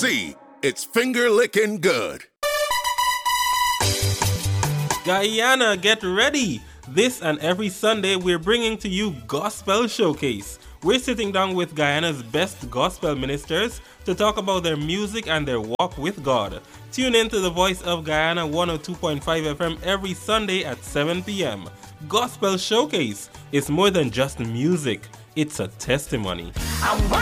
See, it's finger licking good. Guyana, get ready! This and every Sunday we're bringing to you Gospel Showcase. We're sitting down with Guyana's best gospel ministers to talk about their music and their walk with God. Tune in to the Voice of Guyana 102.5 FM every Sunday at 7 p.m. Gospel Showcase is more than just music, it's a testimony.